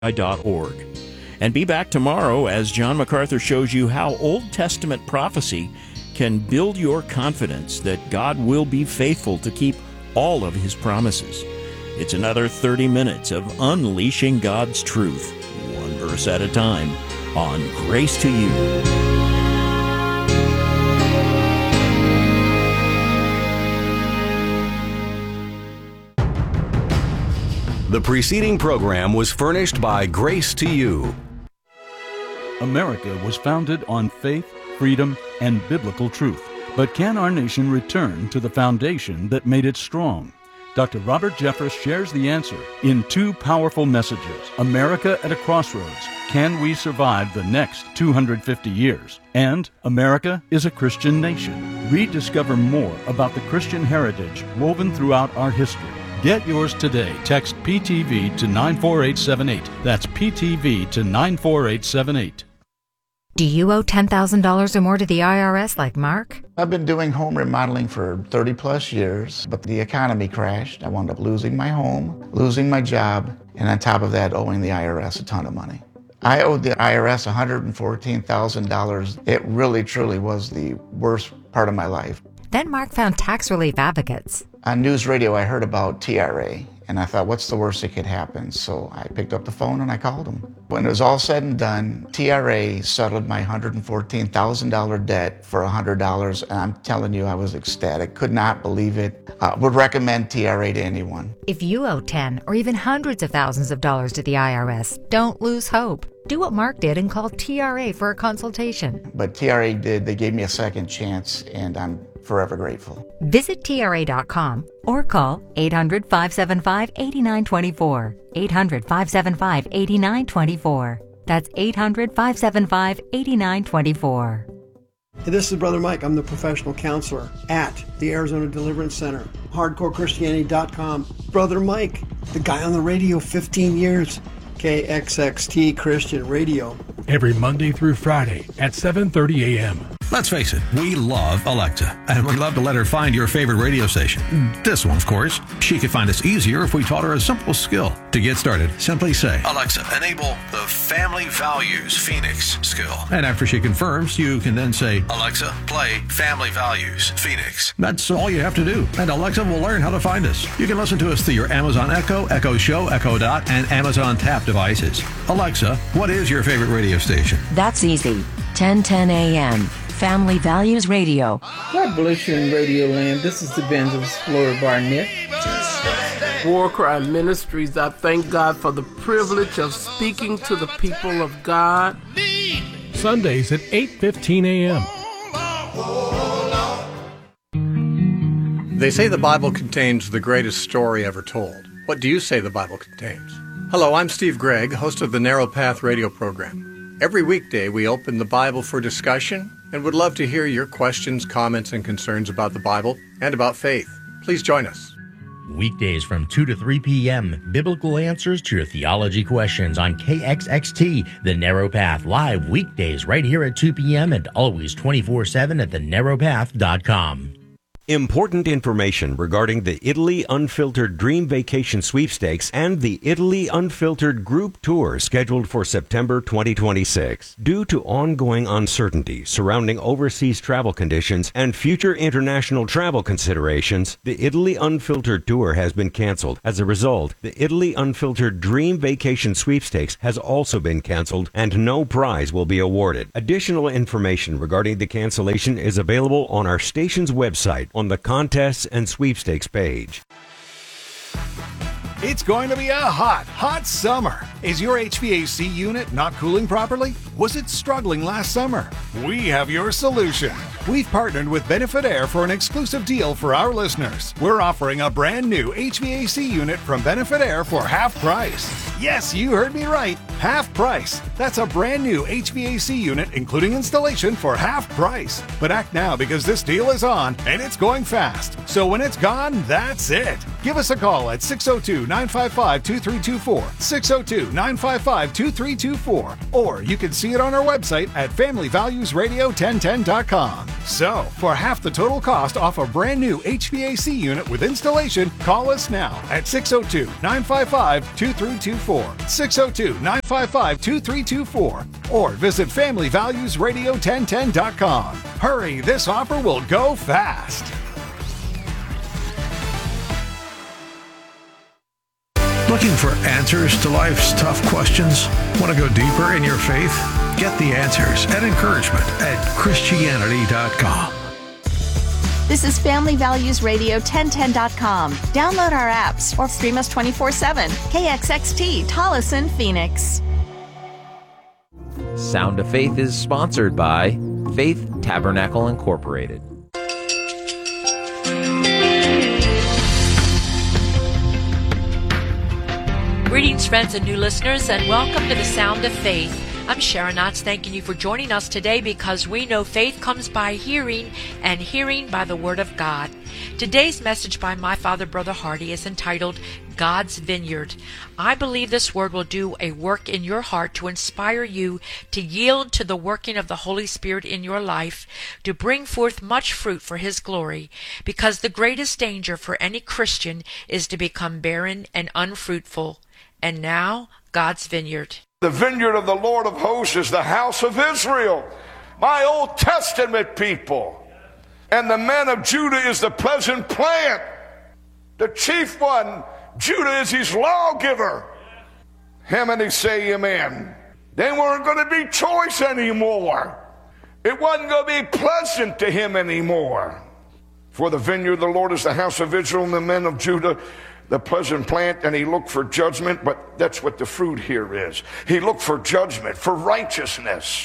And be back tomorrow as John MacArthur shows you how Old Testament prophecy can build your confidence that God will be faithful to keep all of His promises. It's another 30 minutes of unleashing God's truth, one verse at a time, on Grace to You. The preceding program was furnished by Grace to You. America was founded on faith, freedom, and biblical truth. But can our nation return to the foundation that made it strong? Dr. Robert Jeffress shares the answer in two powerful messages. America at a Crossroads. Can we survive the next 250 years? And America is a Christian nation. Rediscover more about the Christian heritage woven throughout our history. Get yours today. Text PTV to 94878. That's PTV to 94878. Do you owe $10,000 or more to the IRS like Mark? I've been doing home remodeling for 30 plus years, but the economy crashed. I wound up losing my home, losing my job, and on top of that, owing the IRS a ton of money. I owed the IRS $114,000. It really, truly was the worst part of my life. Then Mark found tax relief advocates. On news radio, I heard about TRA, and I thought, what's the worst that could happen? So I picked up the phone and I called them. When it was all said and done, TRA settled my $114,000 debt for $100, and I'm telling you, I was ecstatic. Could not believe it. Would recommend TRA to anyone. If you owe 10 or even hundreds of thousands of dollars to the IRS, don't lose hope. Do what Mark did and call TRA for a consultation. But TRA did. They gave me a second chance, and I'm forever grateful. Visit TRA.com or call 800-575-8924. 800-575-8924. That's 800-575-8924. Hey, this is Brother Mike. I'm the professional counselor at the Arizona Deliverance Center. HardcoreChristianity.com. Brother Mike, the guy on the radio 15 years. KXXT Christian Radio. Every Monday through Friday at 7:30 a.m. Let's face it, we love Alexa, and we'd love to let her find your favorite radio station. This one, of course. She could find us easier if we taught her a simple skill. To get started, simply say, Alexa, enable the Family Values Phoenix skill. And after she confirms, you can then say, Alexa, play Family Values Phoenix. That's all you have to do, and Alexa will learn how to find us. You can listen to us through your Amazon Echo, Echo Show, Echo Dot, and Amazon Tap devices. Alexa, what is your favorite radio station? That's easy. 1010 a.m. Family Values Radio. God bless you in Radio Land. This is Evangelist Flora Barnett. War Cry Ministries, I thank God for the privilege of speaking to the people of God. Sundays at 8:15 a.m. They say the Bible contains the greatest story ever told. What do you say the Bible contains? Hello, I'm Steve Gregg, host of the Narrow Path radio program. Every weekday, we open the Bible for discussion and would love to hear your questions, comments, and concerns about the Bible and about faith. Please join us. Weekdays from 2 to 3 p.m., biblical answers to your theology questions on KXXT, The Narrow Path, live weekdays right here at 2 p.m. and always 24/7 at thenarrowpath.com. Important information regarding the Italy Unfiltered Dream Vacation Sweepstakes and the Italy Unfiltered Group Tour scheduled for September 2026. Due to ongoing uncertainty surrounding overseas travel conditions and future international travel considerations, the Italy Unfiltered Tour has been canceled. As a result, the Italy Unfiltered Dream Vacation Sweepstakes has also been canceled and no prize will be awarded. Additional information regarding the cancellation is available on our station's website on the contests and sweepstakes page. It's going to be a hot summer. Is your HVAC unit not cooling properly? Was it struggling last summer? We have your solution. We've partnered with Benefit Air for an exclusive deal for our listeners. We're offering a brand new HVAC unit from Benefit Air for half price. Yes, you heard me right. Half price. That's a brand new HVAC unit, including installation, for half price. But act now because this deal is on and it's going fast. So when it's gone, that's it. Give us a call at 602-955-2324, 602-955-2324, or you can see see it on our website at familyvaluesradio1010.com. So, for half the total cost off a brand new HVAC unit with installation, call us now at 602-955-2324, 602-955-2324, or visit familyvaluesradio1010.com. Hurry, this offer will go fast. Looking for answers to life's tough questions? Want to go deeper in your faith? Get the answers and encouragement at Christianity.com. This is FamilyValuesRadio1010.com. Download our apps or stream us 24/7. KXXT, Tolleson, Phoenix. Sound of Faith is sponsored by Faith Tabernacle Incorporated. Greetings, friends and new listeners, and welcome to the Sound of Faith. I'm Sharon Knotts, thanking you for joining us today because we know faith comes by hearing, and hearing by the Word of God. Today's message by my father, Brother Hardy, is entitled God's Vineyard. I believe this word will do a work in your heart to inspire you to yield to the working of the Holy Spirit in your life, to bring forth much fruit for His glory, because the greatest danger for any Christian is to become barren and unfruitful. And now, God's Vineyard. The vineyard of the Lord of hosts is the house of Israel, my Old Testament people. And the man of Judah is the pleasant plant. The chief one, Judah, is his lawgiver. How many say amen? They weren't going to be choice anymore. It wasn't going to be pleasant to him anymore. For the vineyard of the Lord is the house of Israel, and the men of Judah the pleasant plant, and he looked for judgment, but that's what the fruit here is. He looked for judgment, for righteousness.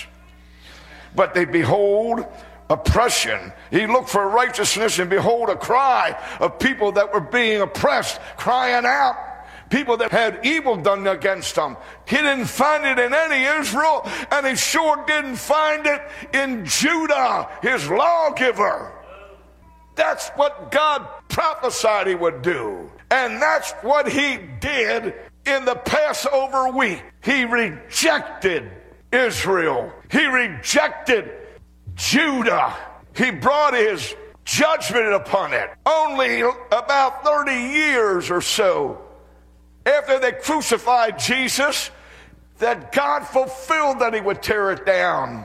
But they behold oppression. He looked for righteousness, and behold a cry of people that were being oppressed, crying out. People that had evil done against them. He didn't find it in any Israel, and he sure didn't find it in Judah, his lawgiver. That's what God prophesied he would do. And that's what he did in the Passover week. He rejected Israel. He rejected Judah. He brought his judgment upon it. Only about 30 years or so after they crucified Jesus, that God fulfilled that he would tear it down,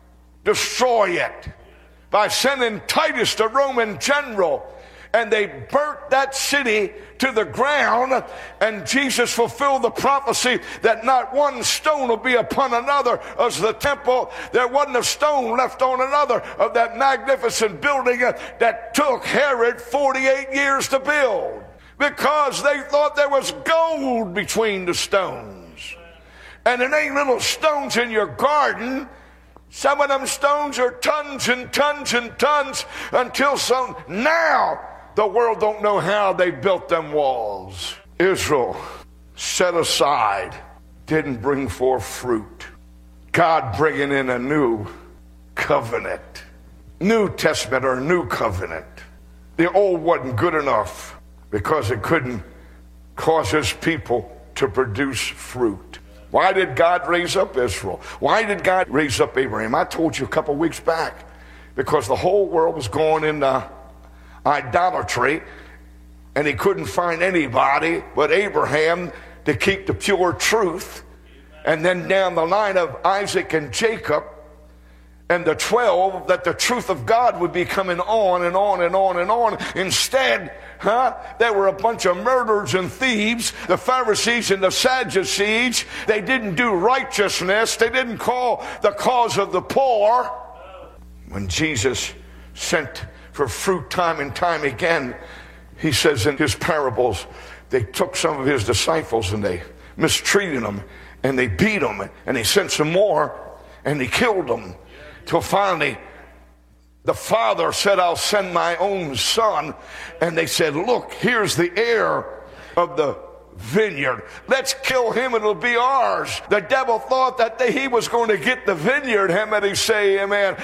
destroy it, by sending Titus, the Roman general. And they burnt that city to the ground, and Jesus fulfilled the prophecy that not one stone will be upon another as the temple. There wasn't a stone left on another of that magnificent building that took Herod 48 years to build, because they thought there was gold between the stones. And it ain't little stones in your garden. Some of them stones are tons and tons and tons until some now. The world don't know how they built them walls. Israel, set aside, didn't bring forth fruit. God bringing in a new covenant. New Testament or new covenant. The old wasn't good enough because it couldn't cause his people to produce fruit. Why did God raise up Israel? Why did God raise up Abraham? I told you a couple weeks back. Because the whole world was going into idolatry, and he couldn't find anybody but Abraham to keep the pure truth. And then down the line of Isaac and Jacob and the 12, that the truth of God would be coming on and on and on and on. Instead, there were a bunch of murderers and thieves. The Pharisees and the Sadducees, they didn't do righteousness. They didn't call the cause of the poor. When Jesus sent for fruit time and time again, he says in his parables, they took some of his disciples and they mistreated them and they beat them, and he sent some more and he killed them, till finally the father said, I'll send my own son. And they said, look, here's the heir of the vineyard. Let's kill him, it'll be ours. The devil thought that he was going to get the vineyard. How many say amen?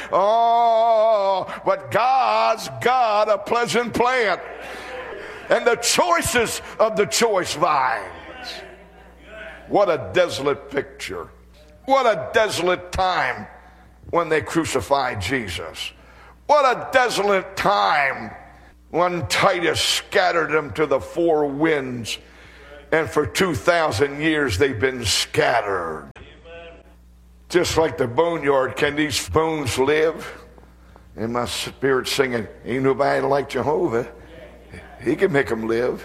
Oh, but God's got a pleasant plant, and the choices of the choice vines. What a desolate picture. What a desolate time when they crucified Jesus. What a desolate time when Titus scattered them to the four winds, and for 2,000 years they've been scattered. Just like the boneyard, can these bones live? And my spirit singing, ain't nobody like Jehovah. He can make them live.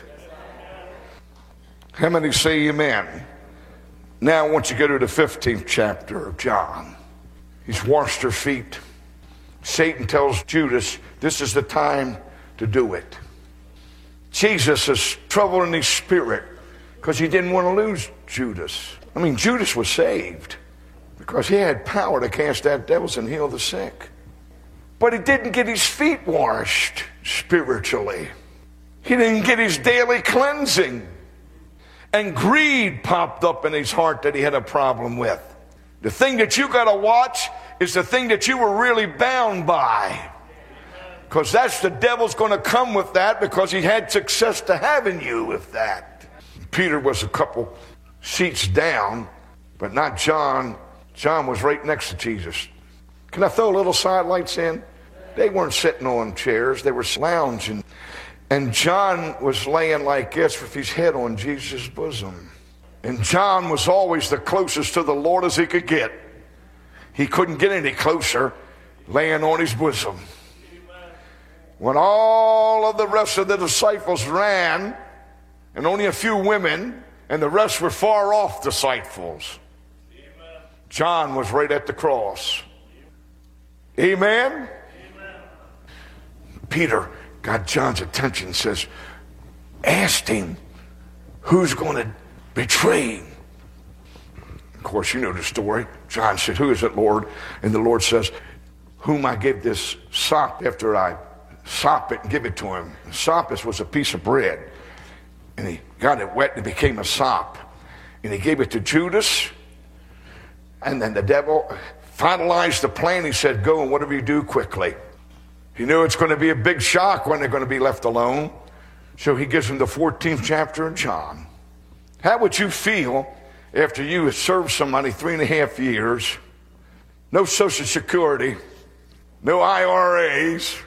How many say amen? Now I want you to go to the 15th chapter of John. He's washed her feet. Satan tells Judas, this is the time to do it. Jesus is troubling his spirit because he didn't want to lose Judas. I mean, Judas was saved because he had power to cast out devils and heal the sick. But he didn't get his feet washed spiritually. He didn't get his daily cleansing. And greed popped up in his heart that he had a problem with. The thing that you got to watch is the thing that you were really bound by. Because that's the devil's going to come with that, because he had success to having you with that. Peter was a couple seats down, but not John. John was right next to Jesus. Can I throw a little sidelights in? They weren't sitting on chairs. They were lounging. And John was laying like this with his head on Jesus' bosom. And John was always the closest to the Lord as he could get. He couldn't get any closer laying on his bosom. When all of the rest of the disciples ran, and only a few women, and the rest were far off disciples, John was right at the cross. Amen? Peter got John's attention and says, asked him who's going to betray him. Of course, you know the story. John said, who is it, Lord? And the Lord says, whom I give this sop after I sop it and give it to him. And soppus was a piece of bread. And he got it wet and it became a sop. And he gave it to Judas. And then the devil finalized the plan. He said, go and whatever you do, quickly. He knew it's going to be a big shock when they're going to be left alone. So he gives them the 14th chapter of John. How would you feel after you had served somebody 3.5 years, no Social Security, no IRAs,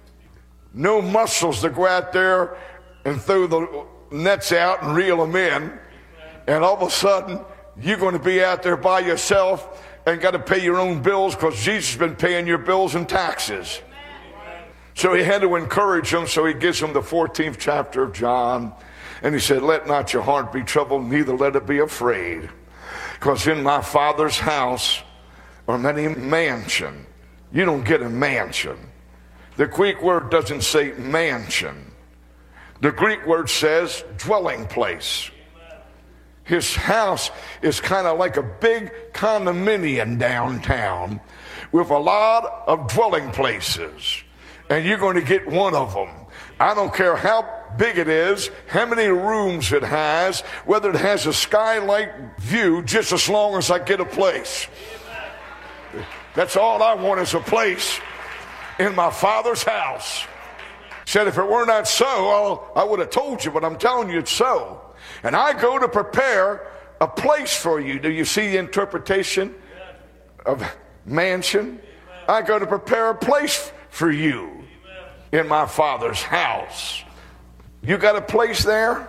no muscles to go out there and throw the nets out and reel them in, and all of a sudden you're going to be out there by yourself and got to pay your own bills because Jesus has been paying your bills and taxes. So he had to encourage them, so he gives them the 14th chapter of John. And he said, let not your heart be troubled, neither let it be afraid. Because in my Father's house are many mansions. You don't get a mansion. The Greek word doesn't say mansion. The Greek word says dwelling place. His house is kind of like a big condominium downtown with a lot of dwelling places. And you're going to get one of them. I don't care how big it is, how many rooms it has, whether it has a skylight view, just as long as I get a place. That's all I want, is a place in my Father's house. Said if it were not so, I would have told you, but I'm telling you it's so. And I go to prepare a place for you. Do you see the interpretation of mansion? I go to prepare a place for you in my Father's house. You got a place there?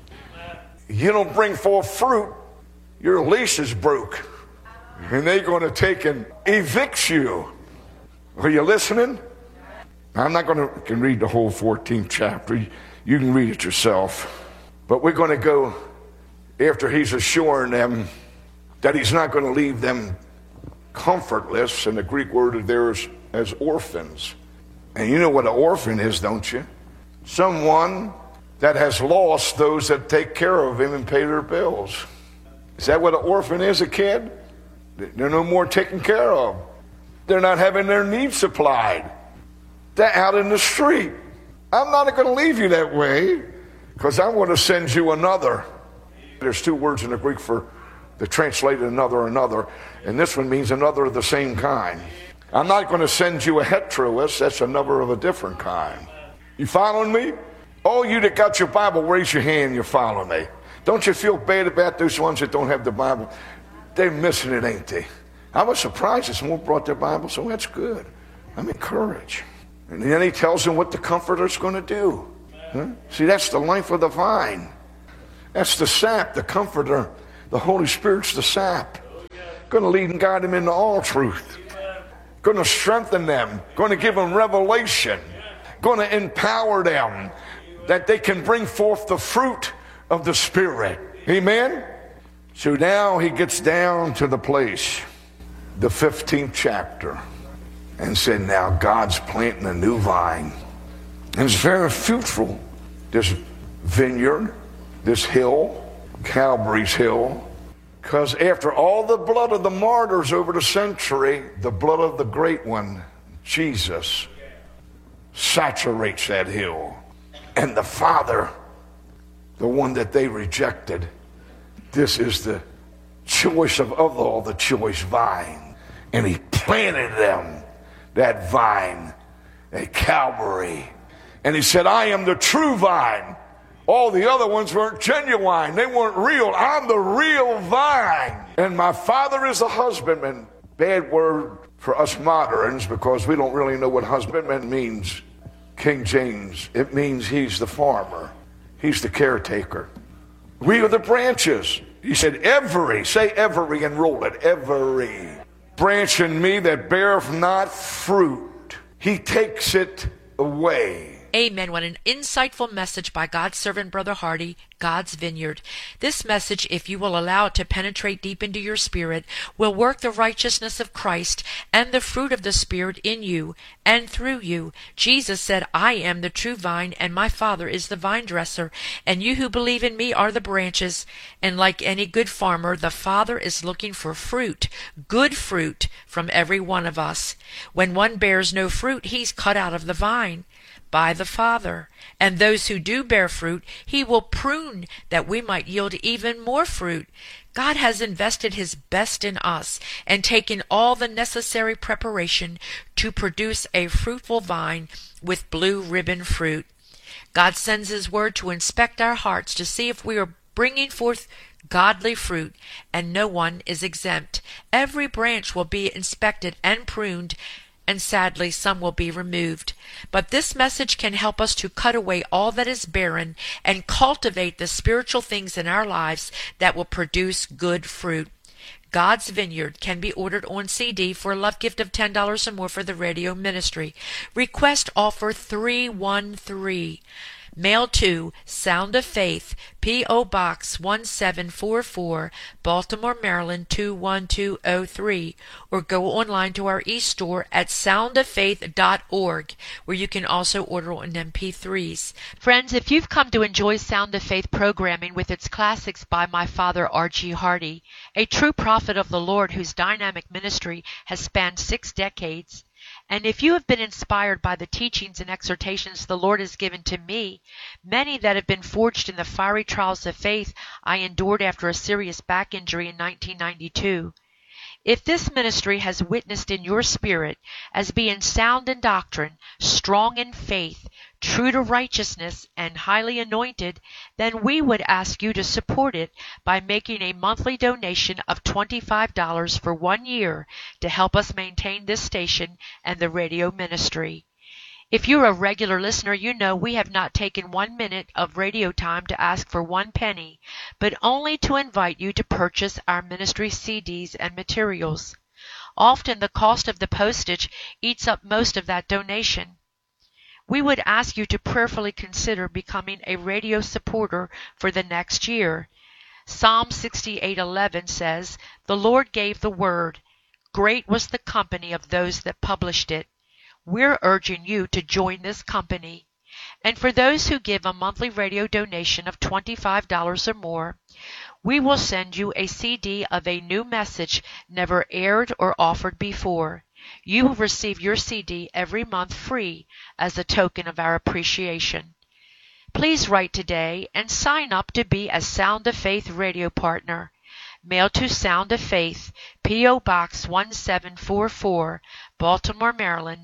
You don't bring forth fruit, your lease is broke. And they're going to take and evict you. Are you listening? I'm not going to read the whole 14th chapter. You can read it yourself. But we're going to go after he's assuring them that he's not going to leave them comfortless. And the Greek word there is as orphans. And you know what an orphan is, don't you? Someone that has lost those that take care of him and pay their bills. Is that what an orphan is, a kid? They're no more taken care of. They're not having their needs supplied. They're out in the street. I'm not going to leave you that way, because I'm going to send you another. There's two words in the Greek for the translated another, and this one means another of the same kind. I'm not going to send you a heteroist. That's another of a different kind. You following me? All you that got your Bible, raise your hand, you're following me. Don't you feel bad about those ones that don't have the Bible? They're missing it, ain't they? I was surprised that someone brought their Bible, so that's good. I'm encouraged. And then he tells them what the Comforter's going to do. Huh? See, that's the life of the vine. That's the sap, the Comforter. The Holy Spirit's the sap. Going to lead and guide them into all truth. Going to strengthen them. Going to give them revelation. Going to empower them that they can bring forth the fruit of the Spirit. Amen? So now he gets down to the place, the 15th chapter, and said, now God's planting a new vine. And it's very fruitful. This vineyard, this hill, Calvary's Hill, because after all the blood of the martyrs over the century, the blood of the great one, Jesus, saturates that hill. And the Father, the one that they rejected, this is the choice of all the choice vine. And he planted them, that vine, at Calvary. And he said, I am the true vine. All the other ones weren't genuine. They weren't real. I'm the real vine. And my Father is the husbandman. Bad word for us moderns because we don't really know what husbandman means. King James, it means he's the farmer. He's the caretaker. We are the branches. He said, say every and roll it, every branch in me that beareth not fruit, he takes it away. Amen. What an insightful message by God's servant, Brother Hardy, God's Vineyard. This message, if you will allow it to penetrate deep into your spirit, will work the righteousness of Christ and the fruit of the Spirit in you and through you. Jesus said, I am the true vine, and my Father is the vine dresser, and you who believe in me are the branches. And like any good farmer, the Father is looking for fruit, good fruit, from every one of us. When one bears no fruit, he's cut out of the vine by the Father. And those who do bear fruit, he will prune that we might yield even more fruit. God has invested his best in us and taken all the necessary preparation to produce a fruitful vine with blue ribbon fruit. God sends his word to inspect our hearts to see if we are bringing forth godly fruit, and no one is exempt. Every branch will be inspected and pruned, and sadly some will be removed. But this message can help us to cut away all that is barren and cultivate the spiritual things in our lives that will produce good fruit. God's Vineyard can be ordered on CD for a love gift of $10 or more for the radio ministry. Request offer 313. Mail to Sound of Faith, P.O. Box 1744, Baltimore, Maryland 21203, or go online to our e-store at soundoffaith.org, where you can also order on MP3s. Friends, if you've come to enjoy Sound of Faith programming with its classics by my father R.G. Hardy, a true prophet of the Lord whose dynamic ministry has spanned 6 decades, and if you have been inspired by the teachings and exhortations the Lord has given to me, many that have been forged in the fiery trials of faith I endured after a serious back injury in 1992, if this ministry has witnessed in your spirit as being sound in doctrine, strong in faith, true to righteousness, and highly anointed, then we would ask you to support it by making a monthly donation of $25 for 1 year to help us maintain this station and the radio ministry. If you're a regular listener, you know we have not taken 1 minute of radio time to ask for 1 penny, but only to invite you to purchase our ministry CDs and materials. Often the cost of the postage eats up most of that donation. We would ask you to prayerfully consider becoming a radio supporter for the next year. Psalm 68:11 says, "The Lord gave the word. Great was the company of those that published it." We're urging you to join this company. And for those who give a monthly radio donation of $25 or more, we will send you a CD of a new message never aired or offered before. You will receive your CD every month free as a token of our appreciation. Please write today and sign up to be a Sound of Faith radio partner. Mail to Sound of Faith, P.O. Box 1744, Baltimore, Maryland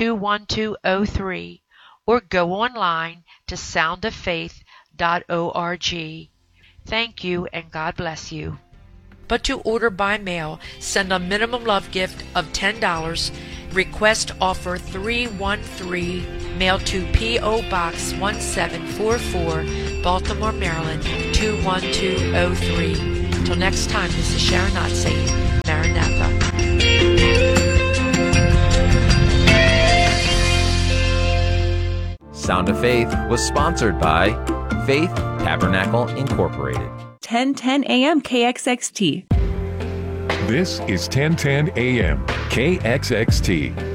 21203, or go online to soundoffaith.org. Thank you, and God bless you. but to order by mail. Send a minimum love gift of $10. Request offer 313, mail to P.O. Box 1744, Baltimore, Maryland 21203. Until next time, this is Sharon Knott saying, Maranatha. Sound of Faith was sponsored by Faith Tabernacle Incorporated. 1010 AM KXXT. This is 1010 AM KXXT.